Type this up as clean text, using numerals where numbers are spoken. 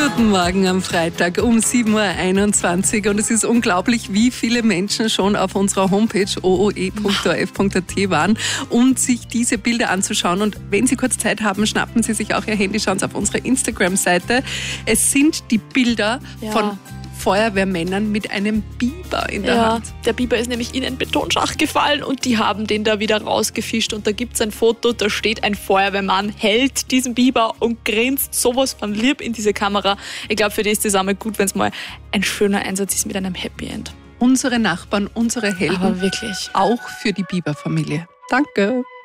Guten Morgen am Freitag um 7.21 Uhr und es ist unglaublich, wie viele Menschen schon auf unserer Homepage ooe.orf.at waren, um sich diese Bilder anzuschauen. Und wenn Sie kurz Zeit haben, schnappen Sie sich auch Ihr Handy, schauen Sie auf unsere Instagram-Seite. Es sind die Bilder von Feuerwehrmännern mit einem Biber in der Hand. Der Biber ist nämlich in einen Betonschacht gefallen und die haben den da wieder rausgefischt. Und da gibt es ein Foto, da steht ein Feuerwehrmann, hält diesen Biber und grinst sowas von lieb in diese Kamera. Ich glaube, für die ist das einmal gut, wenn es mal ein schöner Einsatz ist mit einem Happy End. Unsere Nachbarn, unsere Helden. Aber wirklich. Auch für die Biber-Familie. Danke.